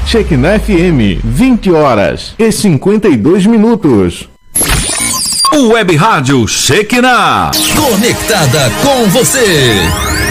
Shekinah FM, 20h52. Web Rádio Shekinah, conectada com você.